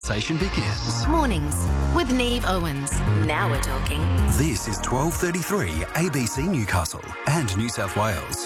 Conversation begins. Mornings with Neve Owens. Now we're talking. This is 12:33 ABC Newcastle and New South Wales.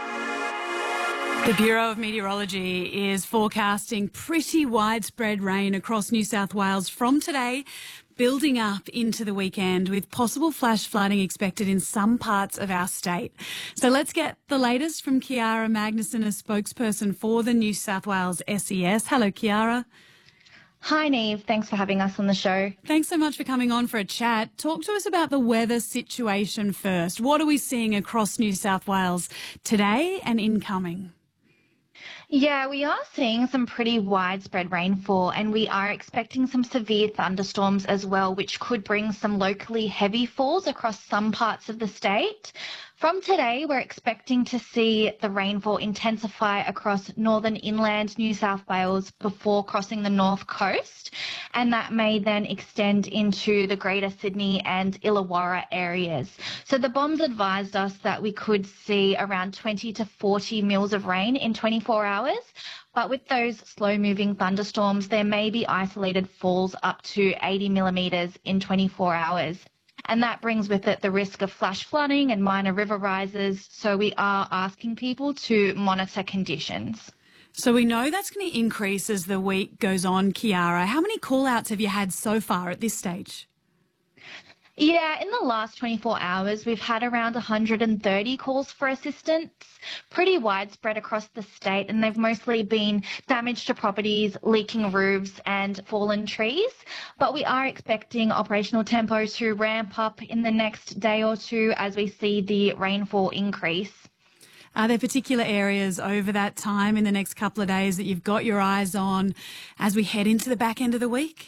The Bureau of Meteorology is forecasting pretty widespread rain across New South Wales from today, building up into the weekend with possible flash flooding expected in some parts of our state. So let's get the latest from Kiara Magnuson, a spokesperson for the New South Wales SES. Hello, Kiara. Hi, Neve. Thanks for having us on the show. Thanks so much for coming on for a chat. Talk to us about the weather situation first. What are we seeing across New South Wales today and incoming? Yeah, we are seeing some pretty widespread rainfall, and we are expecting some severe thunderstorms as well, which could bring some locally heavy falls across some parts of the state. From today, we're expecting to see the rainfall intensify across northern inland New South Wales before crossing the north coast, and that may then extend into the Greater Sydney and Illawarra areas. So the BOM's advised us that we could see around 20 to 40 mils of rain in 24 hours. But with those slow-moving thunderstorms, there may be isolated falls up to 80 millimetres in 24 hours. And that brings with it the risk of flash flooding and minor river rises. So we are asking people to monitor conditions. So we know that's going to increase as the week goes on, Kiara. How many call-outs have you had so far at this stage? Yeah, in the last 24 hours, we've had around 130 calls for assistance, pretty widespread across the state, and they've mostly been damage to properties, leaking roofs and fallen trees. But we are expecting operational tempo to ramp up in the next day or two as we see the rainfall increase. Are there particular areas over that time in the next couple of days that you've got your eyes on as we head into the back end of the week?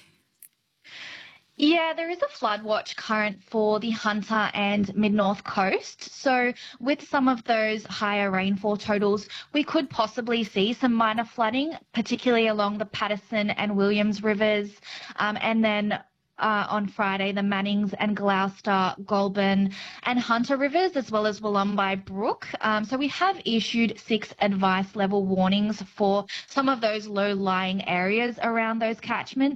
Yeah, there is a flood watch current for the Hunter and Mid-North Coast. So with some of those higher rainfall totals, we could possibly see some minor flooding, particularly along the Patterson and Williams rivers. And then on Friday, the Mannings and Gloucester, Goulburn and Hunter rivers, as well as Wollombi Brook. So we have issued 6 advice level warnings for some of those low-lying areas around those catchments.